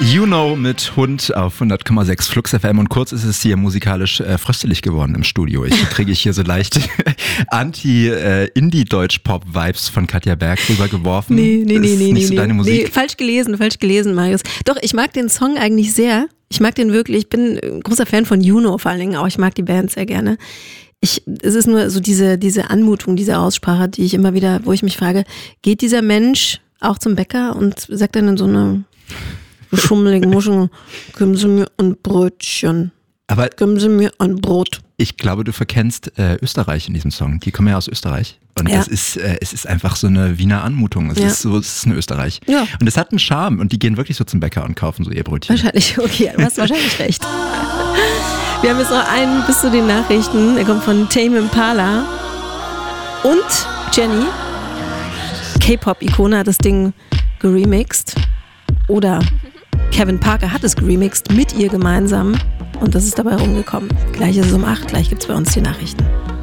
Juno mit Hund auf 100,6 Flux FM und kurz ist es hier musikalisch fröstelig geworden im Studio. Ich kriege hier so leichte Anti-Indie-Deutsch-Pop-Vibes von Katja Berg rübergeworfen. Nee. Nicht so deine Musik. Nee, falsch gelesen, Marius. Doch, ich mag den Song eigentlich sehr. Ich mag den wirklich. Ich bin ein großer Fan von Juno vor allen Dingen auch. Ich mag die Band sehr gerne. Es ist nur so diese Anmutung, diese Aussprache, die ich immer wieder, wo ich mich frage, geht dieser Mensch auch zum Bäcker und sagt dann in so eine schummeligen Muscheln, geben Sie mir ein Brötchen. Aber geben Sie mir ein Brot. Ich glaube, du verkennst Österreich in diesem Song. Die kommen ja aus Österreich. Und Ja. es ist einfach so eine Wiener Anmutung. Es ist in Österreich. Ja. Und es hat einen Charme. Und die gehen wirklich so zum Bäcker und kaufen so ihr Brötchen. Wahrscheinlich, okay, du hast wahrscheinlich recht. Wir haben jetzt noch einen bis zu den Nachrichten. Er kommt von Tame Impala und Jenny. K-Pop-Ikone hat das Ding geremixed. Oder Kevin Parker hat es geremixed mit ihr gemeinsam. Und das ist dabei rumgekommen. Gleich ist es um 8, gleich gibt's bei uns die Nachrichten.